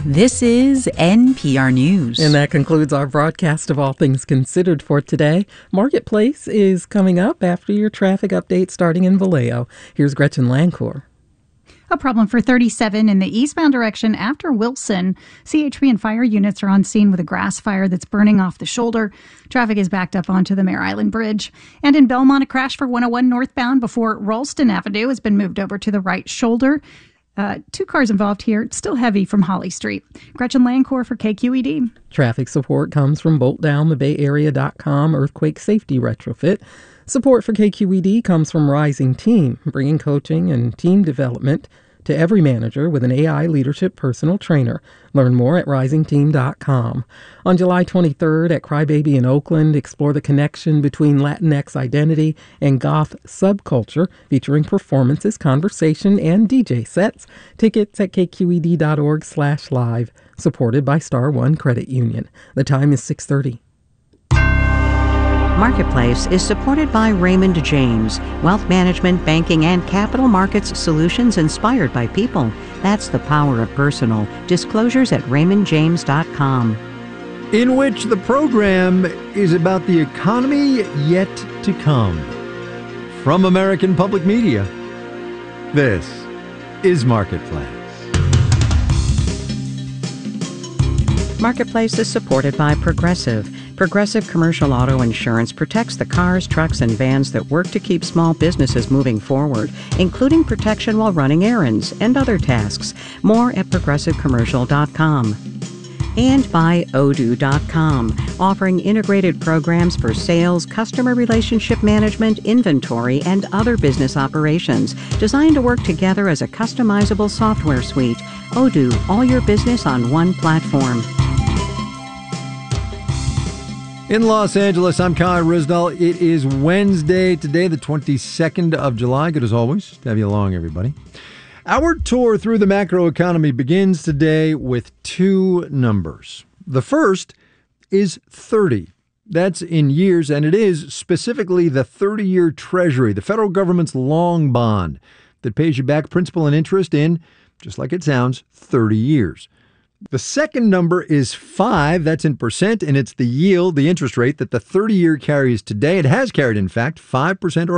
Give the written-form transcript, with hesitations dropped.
This is NPR News. And that concludes our broadcast of All Things Considered for today. Marketplace is coming up after your traffic update starting in Vallejo. Here's Gretchen Lancour. A problem for 37 in the eastbound direction after Wilson. CHP and fire units are on scene with a grass fire that's burning off the shoulder. Traffic is backed up onto the Mare Island Bridge. And in Belmont, a crash for 101 northbound before Ralston Avenue has been moved over to the right shoulder. 2 cars involved here. It's still heavy from Holly Street. Gretchen Lancour for KQED. Traffic support comes from BoltDownTheBayArea.com Earthquake Safety Retrofit. Support for KQED comes from Rising Team, bringing coaching and team development to every manager with an AI leadership personal trainer. Learn more at risingteam.com. On July 23rd at Crybaby in Oakland, explore the connection between Latinx identity and goth subculture, featuring performances, conversation, and DJ sets. Tickets at kqed.org/live, supported by Star One Credit Union. The time is 6:30. Marketplace is supported by Raymond James, wealth management, banking, and capital markets solutions inspired by people. That's the power of personal. Disclosures at raymondjames.com. In which the program is about the economy yet to come. From American Public Media, this is Marketplace. Marketplace is supported by Progressive. Progressive Commercial Auto Insurance protects the cars, trucks, and vans that work to keep small businesses moving forward, including protection while running errands and other tasks. More at progressivecommercial.com. And by Odoo.com, offering integrated programs for sales, customer relationship management, inventory, and other business operations, designed to work together as a customizable software suite. Odoo, all your business on one platform. In Los Angeles, I'm Kai Risdall. It is Wednesday today, the 22nd of July. Good as always to have you along, everybody. Our tour through the macroeconomy begins today with 2 numbers. The first is 30. That's in years, and it is specifically the 30-year Treasury, the federal government's long bond that pays you back principal and interest in, just like it sounds, 30 years. The second number is 5. That's in percent, and it's the yield, the interest rate that the 30-year carries today. It has carried, in fact, 5% or